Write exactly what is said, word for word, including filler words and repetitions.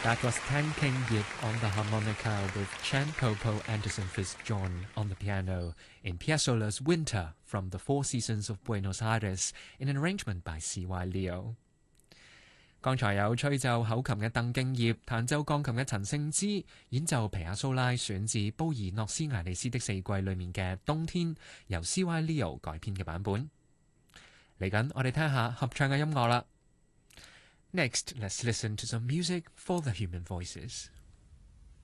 That was Tan King Yip on the harmonica with Chan Popo Anderson Fitzjohn on the piano in Piazzolla's Winter from the Four Seasons of Buenos Aires in an arrangement by C Y Leo。剛才有吹奏口琴嘅鄧敬業、彈奏鋼琴嘅陳勝之演奏皮亞蘇拉選自布宜諾斯艾利斯的四季裏面嘅冬天，由 C Y Leo 改編嘅版本。嚟緊我哋聽下合唱嘅音樂啦。Next, let's listen to some music for the human voices.